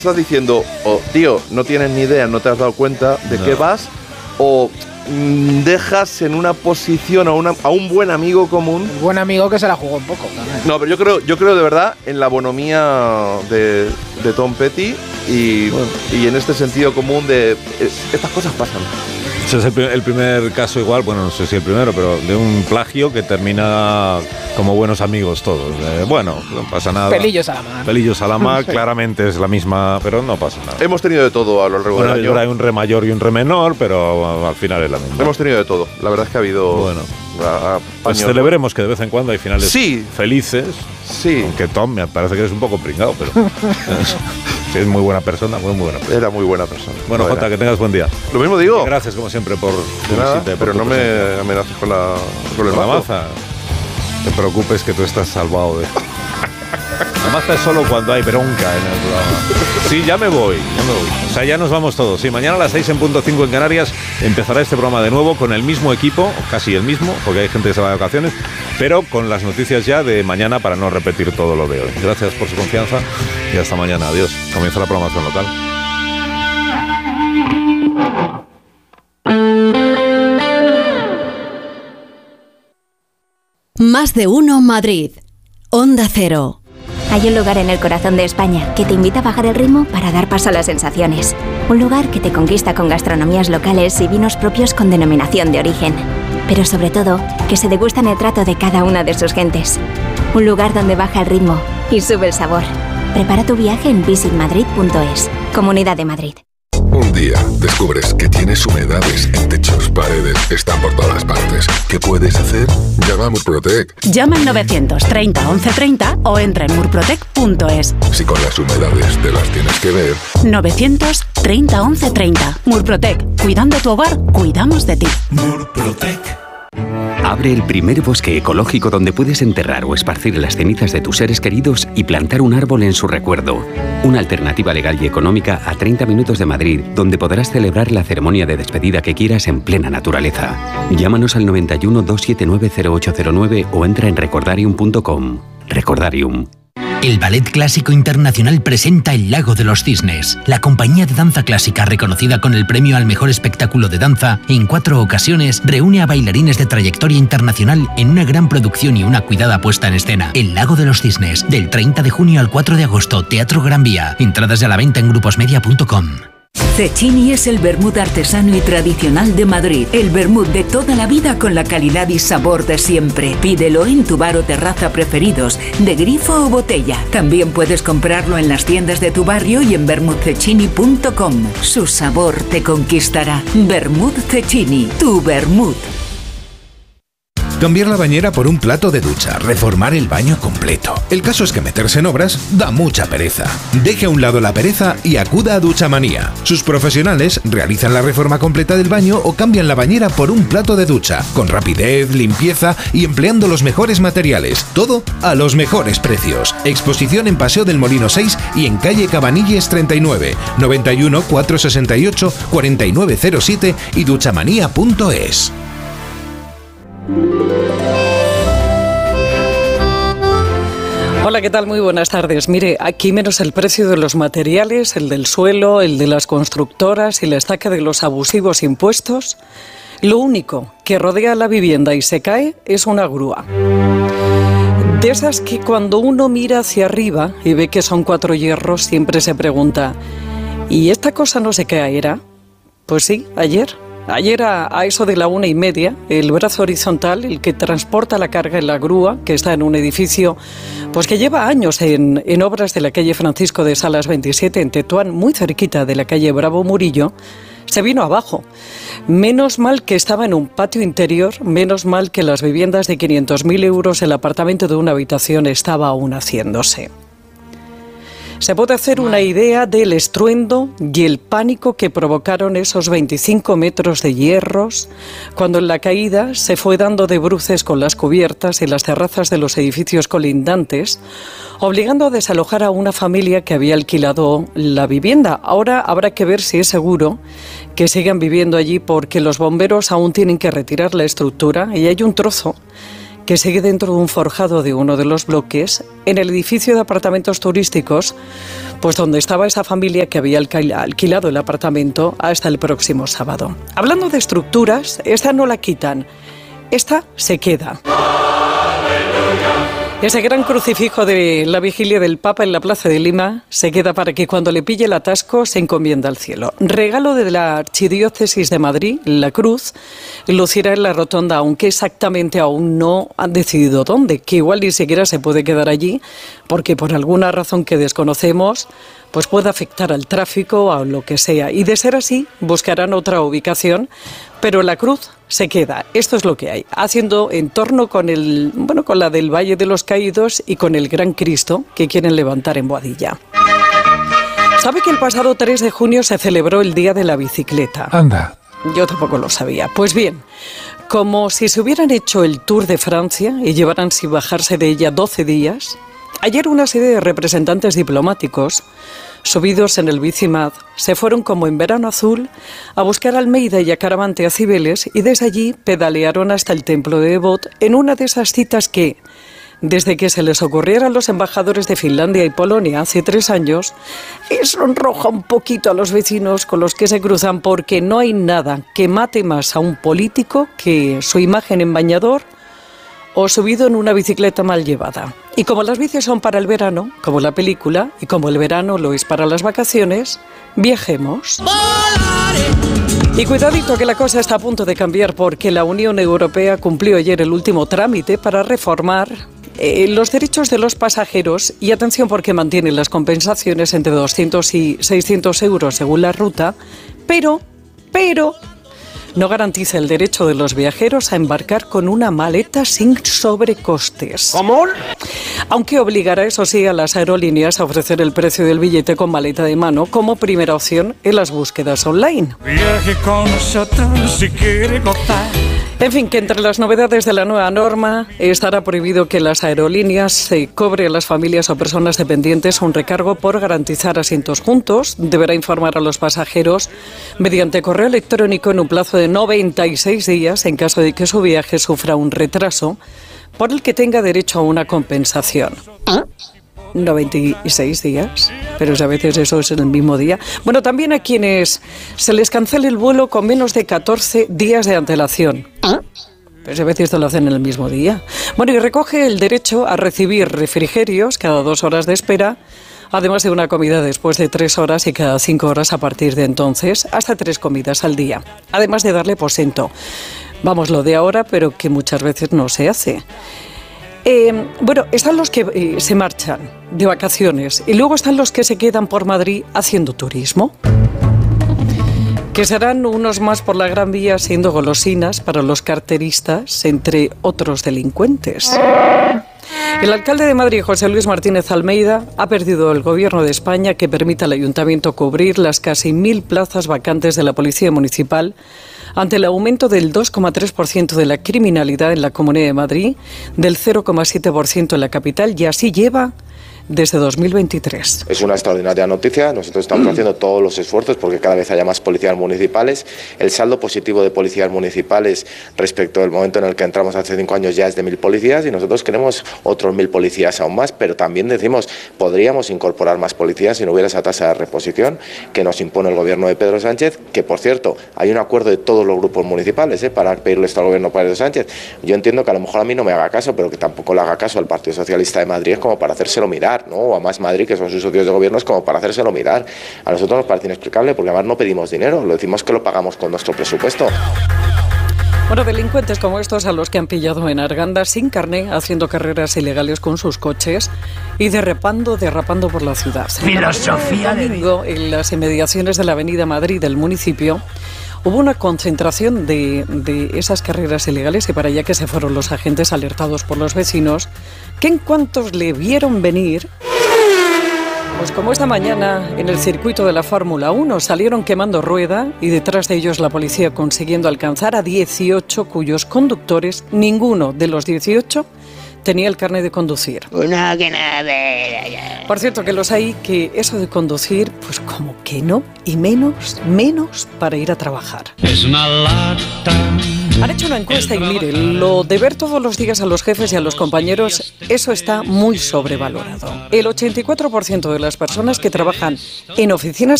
estás diciendo, tío, no tienes ni idea, no te has dado cuenta de qué vas, o dejas en una posición a un buen amigo común. Un buen amigo que se la jugó un poco también. No, pero yo creo de verdad en la bonomía de Tom Petty y en este sentido común de estas cosas pasan. Ese es el primer caso igual, bueno, no sé si el primero, pero de un plagio que termina como buenos amigos todos. Bueno, no pasa nada. Pelillos a la mar. Pelillos a la mar, claramente es la misma, pero no pasa nada. Hemos tenido de todo a lo largo del año. Ahora hay un re mayor y un re menor, pero al final es la misma. Hemos tenido de todo. La verdad es que ha habido... Bueno, pues celebremos que de vez en cuando hay finales felices. Sí. Aunque Tom me parece que eres un poco pringado, pero... Sí, es muy buena persona, muy buena persona. Era muy buena persona. Bueno, Jota, que tengas buen día. Lo mismo digo. Y gracias, como siempre, por tu visita. Pero no me amenaces con la maza. No te preocupes que tú estás salvado de... La maza es solo cuando hay bronca en el programa. Sí, ya me voy. O sea, ya nos vamos todos. Sí, mañana a las 6:05 en Canarias empezará este programa de nuevo con el mismo equipo, casi el mismo, porque hay gente que se va de vacaciones, pero con las noticias ya de mañana para no repetir todo lo de hoy. Gracias por su confianza y hasta mañana. Adiós. Comienza la programación local. Más de uno Madrid. Onda Cero. Hay un lugar en el corazón de España que te invita a bajar el ritmo para dar paso a las sensaciones. Un lugar que te conquista con gastronomías locales y vinos propios con denominación de origen. Pero sobre todo, que se degustan el trato de cada una de sus gentes. Un lugar donde baja el ritmo y sube el sabor. Prepara tu viaje en visitmadrid.es. Comunidad de Madrid. Un día descubres que tienes humedades en techos, paredes, están por todas partes. ¿Qué puedes hacer? Llama a Murprotec. Llama al 930 1130 o entra en murprotec.es. Si con las humedades te las tienes que ver. 930 1130. Murprotec. Cuidando tu hogar, cuidamos de ti. Murprotec. Abre el primer bosque ecológico donde puedes enterrar o esparcir las cenizas de tus seres queridos y plantar un árbol en su recuerdo. Una alternativa legal y económica a 30 minutos de Madrid, donde podrás celebrar la ceremonia de despedida que quieras en plena naturaleza. Llámanos al 91 279 0809 o entra en recordarium.com. Recordarium. El Ballet Clásico Internacional presenta El Lago de los Cisnes. La compañía de danza clásica reconocida con el premio al mejor espectáculo de danza en 4 ocasiones reúne a bailarines de trayectoria internacional en una gran producción y una cuidada puesta en escena. El Lago de los Cisnes, del 30 de junio al 4 de agosto, Teatro Gran Vía. Entradas a la venta en gruposmedia.com. Cecchini es el vermut artesano y tradicional de Madrid. El vermut de toda la vida con la calidad y sabor de siempre. Pídelo en tu bar o terraza preferidos, de grifo o botella. También puedes comprarlo en las tiendas de tu barrio y en vermutcecchini.com. Su sabor te conquistará. Vermut Cecchini, tu vermut. Cambiar la bañera por un plato de ducha, reformar el baño completo. El caso es que meterse en obras da mucha pereza. Deje a un lado la pereza y acuda a Duchamanía. Sus profesionales realizan la reforma completa del baño o cambian la bañera por un plato de ducha, con rapidez, limpieza y empleando los mejores materiales. Todo a los mejores precios. Exposición en Paseo del Molino 6 y en calle Cabanilles 39, 91 468 4907 y duchamanía.es. Hola, ¿qué tal? Muy buenas tardes. Mire, aquí menos el precio de los materiales, el del suelo, el de las constructoras y la estaca de los abusivos impuestos, lo único que rodea la vivienda y se cae es una grúa. De esas que cuando uno mira hacia arriba y ve que son 4 hierros, siempre se pregunta, ¿y esta cosa no se caerá? Pues sí, ayer a eso de la 1:30, el brazo horizontal, el que transporta la carga en la grúa, que está en un edificio pues que lleva años en obras de la calle Francisco de Salas 27, en Tetuán, muy cerquita de la calle Bravo Murillo, se vino abajo. Menos mal que estaba en un patio interior, menos mal que las viviendas de 500.000 euros, el apartamento de una habitación estaba aún haciéndose. Se puede hacer una idea del estruendo y el pánico que provocaron esos 25 metros de hierros cuando en la caída se fue dando de bruces con las cubiertas y las terrazas de los edificios colindantes, obligando a desalojar a una familia que había alquilado la vivienda. Ahora habrá que ver si es seguro que sigan viviendo allí, porque los bomberos aún tienen que retirar la estructura y hay un trozo que sigue dentro de un forjado de uno de los bloques, en el edificio de apartamentos turísticos, pues donde estaba esa familia que había alquilado el apartamento hasta el próximo sábado. Hablando de estructuras, esta no la quitan, esta se queda. Ese gran crucifijo de la vigilia del Papa en la Plaza de Lima se queda para que cuando le pille el atasco se encomienda al cielo. Regalo de la Archidiócesis de Madrid, la cruz, lucirá en la rotonda, aunque exactamente aún no han decidido dónde, que igual ni siquiera se puede quedar allí, porque por alguna razón que desconocemos, pues puede afectar al tráfico o a lo que sea. Y de ser así, buscarán otra ubicación, pero la cruz se queda. Esto es lo que hay, haciendo entorno con la del Valle de los Caídos y con el Gran Cristo que quieren levantar en Boadilla. ¿Sabe que el pasado 3 de junio se celebró el Día de la Bicicleta? Anda. Yo tampoco lo sabía. Pues bien, como si se hubieran hecho el Tour de Francia y llevaran sin bajarse de ella 12 días, ayer una serie de representantes diplomáticos subidos en el Bicimad, se fueron como en verano azul a buscar a Almeida y a Caravante a Cibeles y desde allí pedalearon hasta el templo de Devot en una de esas citas que, desde que se les ocurriera a los embajadores de Finlandia y Polonia hace 3 años, sonroja un poquito a los vecinos con los que se cruzan porque no hay nada que mate más a un político que su imagen en bañador o subido en una bicicleta mal llevada. Y como las bicis son para el verano, como la película, y como el verano lo es para las vacaciones, viajemos. Y cuidadito que la cosa está a punto de cambiar porque la Unión Europea cumplió ayer el último trámite para reformar los derechos de los pasajeros y atención porque mantiene las compensaciones entre 200 y 600 euros según la ruta, pero no garantiza el derecho de los viajeros a embarcar con una maleta sin sobrecostes. ¿Cómo? Aunque obligará, eso sí, a las aerolíneas a ofrecer el precio del billete con maleta de mano como primera opción en las búsquedas online. Viaje con nosotros si quiere gozar. En fin, que entre las novedades de la nueva norma estará prohibido que las aerolíneas se cobre a las familias o personas dependientes un recargo por garantizar asientos juntos. Deberá informar a los pasajeros mediante correo electrónico en un plazo de 96 días en caso de que su viaje sufra un retraso por el que tenga derecho a una compensación. 96 días, pero a veces eso es en el mismo día. Bueno, también a quienes se les cancele el vuelo con menos de 14 días de antelación. Pero a veces esto lo hacen en el mismo día. Bueno, y recoge el derecho a recibir refrigerios cada 2 horas de espera, además de una comida después de 3 horas y cada 5 horas a partir de entonces, hasta 3 comidas al día, además de darle posento. Vamos, lo de ahora, pero que muchas veces no se hace. Bueno, están los que se marchan de vacaciones y luego están los que se quedan por Madrid haciendo turismo, que serán unos más por la Gran Vía siendo golosinas para los carteristas, entre otros delincuentes. El alcalde de Madrid, José Luis Martínez Almeida, ha perdido el gobierno de España que permita al ayuntamiento cubrir las casi 1000 plazas vacantes de la Policía Municipal ante el aumento del 2,3% de la criminalidad en la Comunidad de Madrid, del 0,7% en la capital y así lleva desde 2023. Es una extraordinaria noticia. Nosotros estamos haciendo todos los esfuerzos porque cada vez haya más policías municipales. El saldo positivo de policías municipales respecto al momento en el que entramos hace 5 años ya es de 1000 policías y nosotros queremos otros 1000 policías aún más, pero también decimos podríamos incorporar más policías si no hubiera esa tasa de reposición que nos impone el gobierno de Pedro Sánchez, que por cierto hay un acuerdo de todos los grupos municipales para pedirle esto al gobierno de Pedro Sánchez. Yo entiendo que a lo mejor a mí no me haga caso, pero que tampoco le haga caso al Partido Socialista de Madrid como para hacérselo mirar, ¿no? O a Más Madrid, que son sus socios de gobierno, es como para hacérselo mirar. A nosotros nos parece inexplicable porque además no pedimos dinero, lo decimos que lo pagamos con nuestro presupuesto. Bueno, delincuentes como estos a los que han pillado en Arganda sin carné, haciendo carreras ilegales con sus coches y derrapando por la ciudad. Filosofía de domingo, en las inmediaciones de la Avenida Madrid del municipio, hubo una concentración de esas carreras ilegales y para allá que se fueron los agentes alertados por los vecinos, que en cuanto le vieron venir, pues como esta mañana en el circuito de la Fórmula 1 salieron quemando rueda y detrás de ellos la policía consiguiendo alcanzar a 18 cuyos conductores, ninguno de los 18 tenía el carnet de conducir. Uno que nada. Por cierto, que los hay que eso de conducir, pues como que no, y menos para ir a trabajar. Es una lata. Han hecho una encuesta y mire, lo de ver todos los días a los jefes y a los compañeros, eso está muy sobrevalorado. El 84% de las personas que trabajan en oficinas